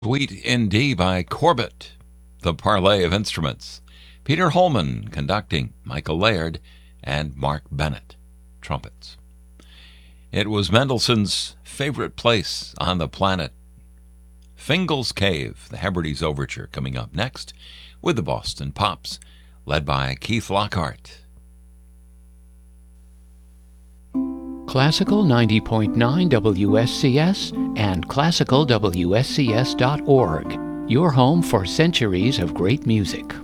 Sweet in D by Corbett, the Parley of Instruments. Peter Holman conducting, Michael Laird and Mark Bennett, trumpets. It was Mendelssohn's favorite place on the planet. Fingal's Cave, the Hebrides Overture, coming up next with the Boston Pops, led by Keith Lockhart. Classical 90.9 WSCS and classicalwscs.org, your home for centuries of great music.